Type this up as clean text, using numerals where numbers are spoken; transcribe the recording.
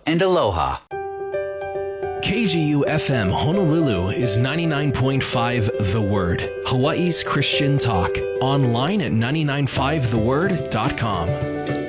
and aloha. KGU FM Honolulu is 99.5 The Word, Hawaii's Christian talk. Online at 995theword.com.